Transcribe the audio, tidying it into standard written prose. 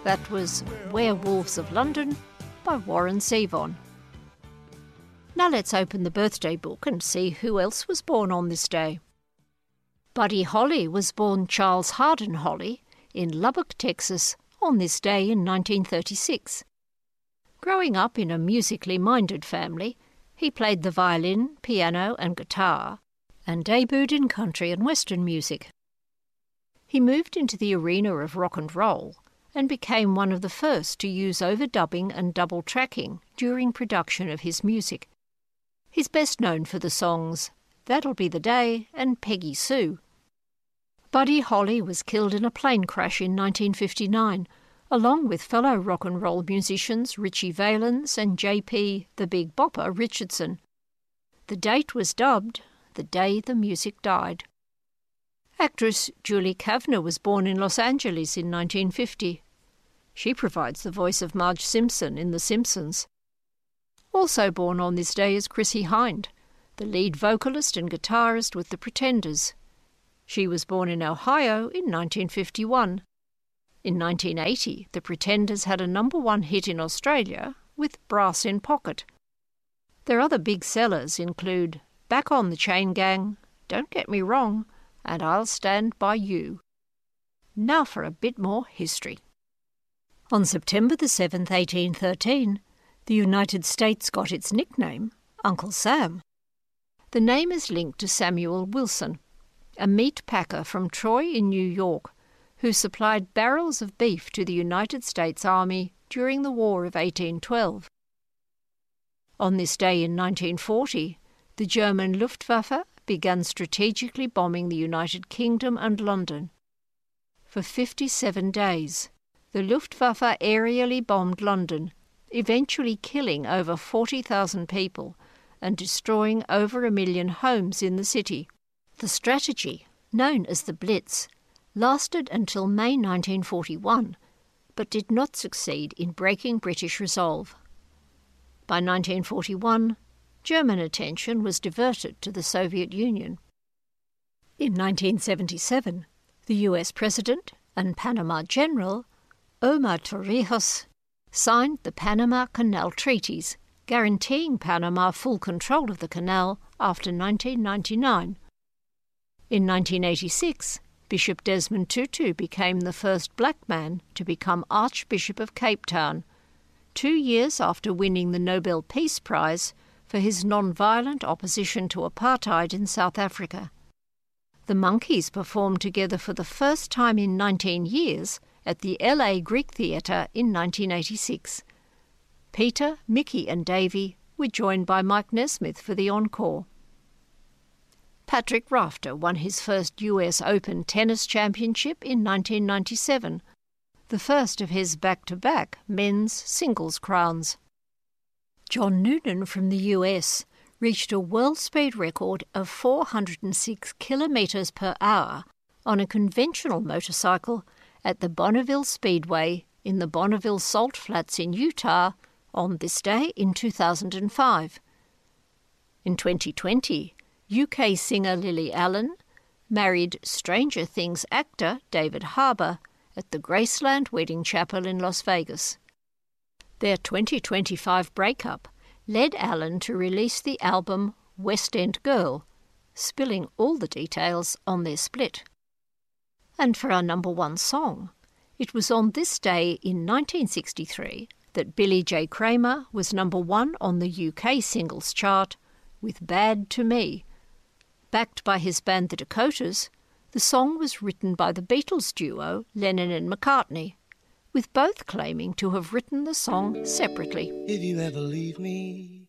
That was Werewolves of London by Warren Zevon. Now let's open the birthday book and see who else was born on this day. Buddy Holly was born Charles Hardin Holly in Lubbock, Texas, on this day in 1936. Growing up in a musically minded family, he played the violin, piano and guitar, and debuted in country and western music. He moved into the arena of rock and roll and became one of the first to use overdubbing and double tracking during production of his music. He's best known for the songs That'll Be the Day and Peggy Sue. Buddy Holly was killed in a plane crash in 1959, along with fellow rock and roll musicians Ritchie Valens and J.P. the Big Bopper Richardson. The date was dubbed The Day the Music Died. Actress Julie Kavner was born in Los Angeles in 1950. She provides the voice of Marge Simpson in The Simpsons. Also born on this day is Chrissie Hynde, the lead vocalist and guitarist with The Pretenders. She was born in Ohio in 1951. In 1980, The Pretenders had a #1 hit in Australia with Brass in Pocket. Their other big sellers include Back on the Chain Gang, Don't Get Me Wrong, and I'll Stand By You. Now for a bit more history. On September the 7th, 1813, the United States got its nickname, Uncle Sam. The name is linked to Samuel Wilson, a meat packer from Troy in New York, who supplied barrels of beef to the United States Army during the War of 1812. On this day in 1940, the German Luftwaffe began strategically bombing the United Kingdom and London. For 57 days, the Luftwaffe aerially bombed London, eventually killing over 40,000 people and destroying over 1 million homes in the city. The strategy, known as the Blitz, lasted until May 1941, but did not succeed in breaking British resolve. By 1941, German attention was diverted to the Soviet Union. In 1977, the US President and Panama General, Omar Torrijos, signed the Panama Canal Treaties, guaranteeing Panama full control of the canal after 1999. In 1986, Bishop Desmond Tutu became the first black man to become Archbishop of Cape Town, 2 years after winning the Nobel Peace Prize for his non-violent opposition to apartheid in South Africa. The Monkees performed together for the first time in 19 years at the LA Greek Theatre in 1986. Peter, Mickey and Davy were joined by Mike Nesmith for the encore. Patrick Rafter won his first US Open tennis championship in 1997, the first of his back-to-back men's singles crowns. John Noonan from the US reached a world speed record of 406 kilometres per hour on a conventional motorcycle at the Bonneville Speedway in the Bonneville Salt Flats in Utah on this day in 2005. In 2020, UK singer Lily Allen married Stranger Things actor David Harbour at the Graceland Wedding Chapel in Las Vegas. Their 2025 breakup led Allen to release the album West End Girl, spilling all the details on their split. And for our #1 song, it was on this day in 1963 that Billy J. Kramer was #1 on the UK singles chart with Bad to Me. Backed by his band The Dakotas, the song was written by the Beatles duo Lennon and McCartney, with both claiming to have written the song separately. If you ever leave me,